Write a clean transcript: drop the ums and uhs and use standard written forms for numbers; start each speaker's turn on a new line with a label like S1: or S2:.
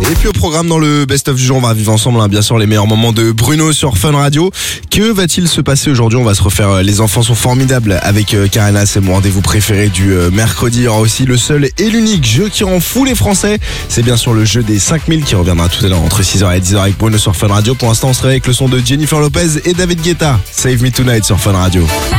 S1: Et puis au programme dans le best-of du jour, on va vivre ensemble bien sûr les meilleurs moments de Bruno sur Fun Radio. Que va-t-il se passer aujourd'hui? On va se refaire Les enfants sont formidables avec Karina, c'est mon rendez-vous préféré du mercredi. Il y aura aussi le seul et l'unique jeu qui rend fou les Français. C'est bien sûr le jeu des 5000 qui reviendra tout à l'heure entre 6h et 10h avec Bruno sur Fun Radio. Pour l'instant on se réveille avec le son de Jennifer Lopez et David Guetta. Save Me Tonight sur Fun Radio.